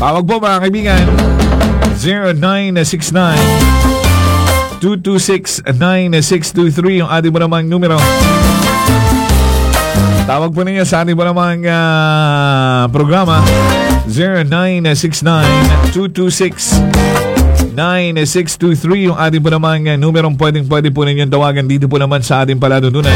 Tawag po mga kaibigan, 0969-226-9623 yung ating mo namang numero. Tawag po ninyo sa ating mo namang programa, 0969-226-9623 yung ating po namang numerong pwede po ninyong tawagan dito po naman sa ating palatuntunan.